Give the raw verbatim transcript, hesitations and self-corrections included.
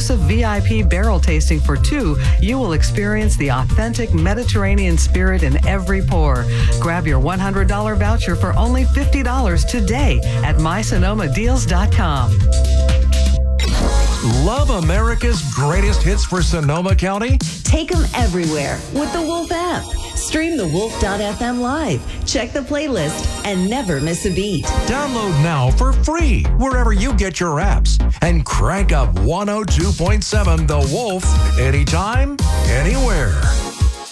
exclusive V I P barrel tasting for two, you will experience the authentic Mediterranean spirit in every pour. Grab your one hundred dollars voucher for only fifty dollars today at my sonoma deals dot com. Love America's greatest hits for Sonoma County? Take them everywhere with the Wolf app. Stream the wolf dot f m live, check the playlist, and never miss a beat. Download now for free wherever you get your apps. And crank up one oh two point seven The Wolf anytime, anywhere.